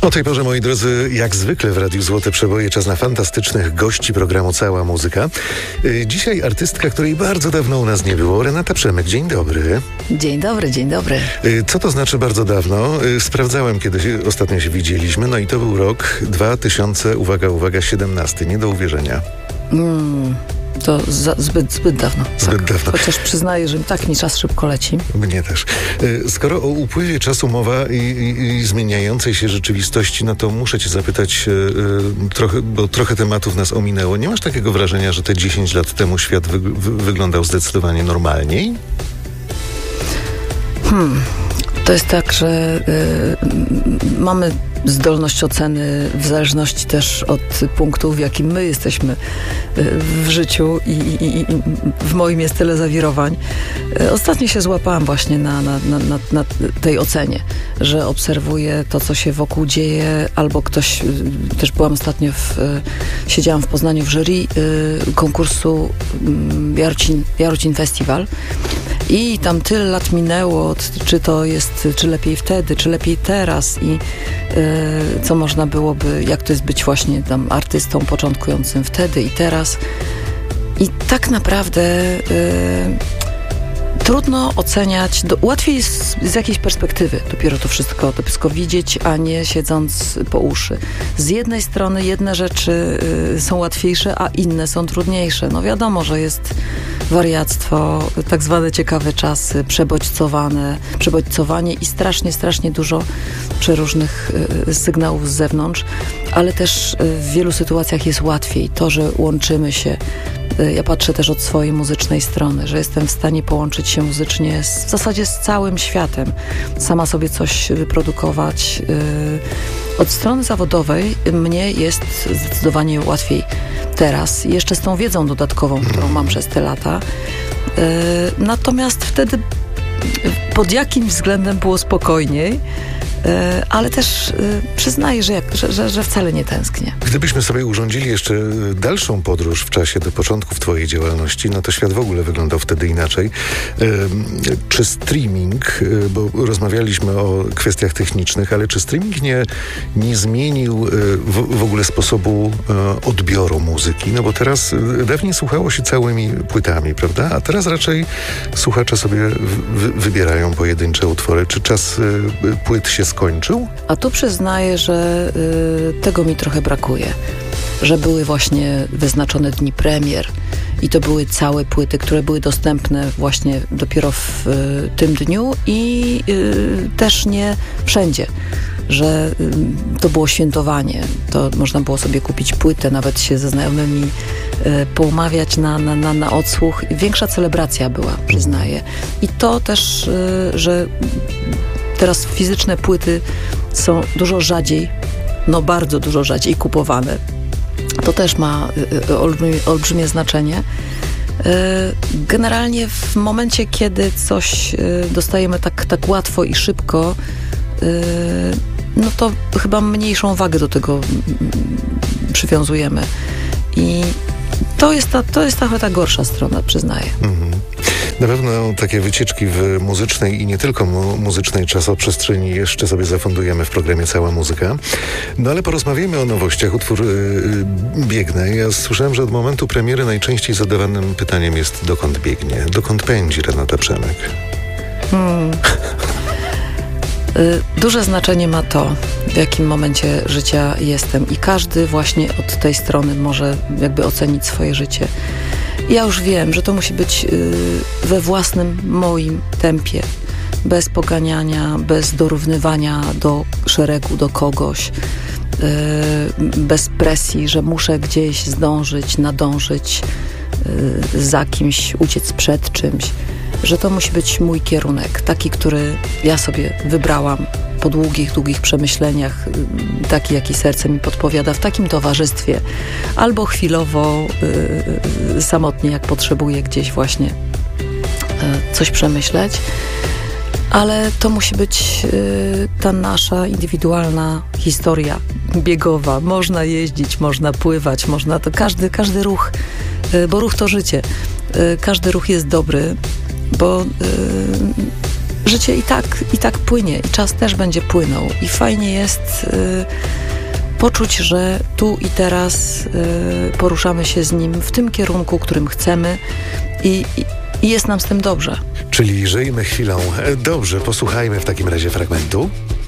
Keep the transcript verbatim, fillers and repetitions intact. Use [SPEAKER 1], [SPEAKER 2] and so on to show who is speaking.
[SPEAKER 1] O tej porze, moi drodzy, jak zwykle w Radiu Złote Przeboje, czas na fantastycznych gości programu Cała Muzyka. Dzisiaj artystka, której bardzo dawno u nas nie było, Renata Przemek. Dzień dobry.
[SPEAKER 2] Dzień dobry, dzień dobry.
[SPEAKER 1] Co to znaczy bardzo dawno? Sprawdzałem, kiedy się, ostatnio się widzieliśmy, no i to był rok dwa tysiące, uwaga, uwaga, siedemnasty. Nie do uwierzenia.
[SPEAKER 2] Mm. To za, zbyt, zbyt dawno.
[SPEAKER 1] Zbyt
[SPEAKER 2] tak.
[SPEAKER 1] dawno.
[SPEAKER 2] Chociaż przyznaję, że tak mi czas szybko leci.
[SPEAKER 1] Mnie też. Skoro o upływie czasu mowa i, i, i zmieniającej się rzeczywistości, no to muszę cię zapytać, y, trochę, bo trochę tematów nas ominęło. Nie masz takiego wrażenia, że te dziesięć lat temu świat wy, wy, wyglądał zdecydowanie normalniej?
[SPEAKER 2] Hmm. To jest tak, że y, mamy zdolność oceny w zależności też od punktu, w jakim my jesteśmy w życiu i, i, i w moim jest tyle zawirowań. Ostatnio się złapałam właśnie na, na, na, na tej ocenie, że obserwuję to, co się wokół dzieje, albo ktoś, też byłam ostatnio w, siedziałam w Poznaniu w jury konkursu Jarocin, Jarocin Festiwal i tam tyle lat minęło, czy to jest, czy lepiej wtedy, czy lepiej teraz i co można byłoby, jak to jest być właśnie tam artystą początkującym wtedy i teraz. I tak naprawdę y, trudno oceniać, do, łatwiej jest z, z jakiejś perspektywy dopiero to wszystko, to wszystko widzieć, a nie siedząc po uszy. Z jednej strony jedne rzeczy y, są łatwiejsze, a inne są trudniejsze. No wiadomo, że jest wariactwo, tak zwane ciekawe czasy, przebodźcowane, przebodźcowanie i strasznie, strasznie dużo przeróżnych y, sygnałów z zewnątrz, ale też y, w wielu sytuacjach jest łatwiej. To, że łączymy się. Y, ja patrzę też od swojej muzycznej strony, że jestem w stanie połączyć się muzycznie z, w zasadzie z całym światem. Sama sobie coś wyprodukować. Y, od strony zawodowej mnie jest zdecydowanie łatwiej teraz, jeszcze z tą wiedzą dodatkową, którą mam przez te lata. Yy, natomiast wtedy pod jakim względem było spokojniej, yy, ale też yy, przyznaję, że, jak, że, że, że wcale nie tęsknię.
[SPEAKER 1] Gdybyśmy sobie urządzili jeszcze dalszą podróż w czasie do początków twojej działalności, no to świat w ogóle wyglądał wtedy inaczej. Yy, czy streaming, yy, bo rozmawialiśmy o kwestiach technicznych, ale czy streaming nie, nie zmienił yy, w, w ogóle sposobu yy, odbioru muzyki? No bo teraz yy, dawniej słuchało się całymi płytami, prawda? A teraz raczej słuchacze sobie wy, wybierają pojedyncze utwory. Czy czas yy, płyt się skończył?
[SPEAKER 2] A tu przyznaję, że yy, tego mi trochę brakuje. Że były właśnie wyznaczone dni premier i to były całe płyty, które były dostępne właśnie dopiero w y, tym dniu i y, też nie wszędzie, że y, to było świętowanie, to można było sobie kupić płytę, nawet się ze znajomymi y, poumawiać na, na, na, na odsłuch. Większa celebracja była, przyznaję. I to też, y, że teraz fizyczne płyty są dużo rzadziej, no bardzo dużo rzadziej kupowane. To też ma y, olbrzymie, olbrzymie znaczenie. Y, generalnie w momencie, kiedy coś y, dostajemy tak, tak łatwo i szybko, y, no to chyba mniejszą wagę do tego y, przywiązujemy. I to jest ta, to jest trochę ta gorsza strona, przyznaję. Mhm.
[SPEAKER 1] Na pewno takie wycieczki w muzycznej i nie tylko mu- muzycznej czasoprzestrzeni jeszcze sobie zafundujemy w programie Cała Muzyka. No ale porozmawiamy o nowościach. Utwór yy, Biegnę. Ja słyszałem, że od momentu premiery najczęściej zadawanym pytaniem jest dokąd biegnie? Dokąd pędzi Renata Przemek?
[SPEAKER 2] Hmm. y, duże znaczenie ma to, w jakim momencie życia jestem i każdy właśnie od tej strony może jakby ocenić swoje życie. Ja już wiem, że to musi być y, we własnym moim tempie, bez poganiania, bez dorównywania do szeregu, do kogoś, y, bez presji, że muszę gdzieś zdążyć, nadążyć, y, za kimś, uciec przed czymś, że to musi być mój kierunek, taki, który ja sobie wybrałam po długich, długich przemyśleniach, taki, jaki serce mi podpowiada, w takim towarzystwie, albo chwilowo y, samotnie, jak potrzebuję gdzieś właśnie y, coś przemyśleć, ale to musi być y, ta nasza indywidualna historia biegowa. Można jeździć, można pływać, można to każdy, każdy ruch, y, bo ruch to życie. Y, każdy ruch jest dobry, bo y, życie i tak, i tak płynie i czas też będzie płynął i fajnie jest y, poczuć, że tu i teraz y, poruszamy się z nim w tym kierunku, którym chcemy i, i, i jest nam z tym dobrze.
[SPEAKER 1] Czyli żyjmy chwilą. Dobrze, posłuchajmy w takim razie fragmentu.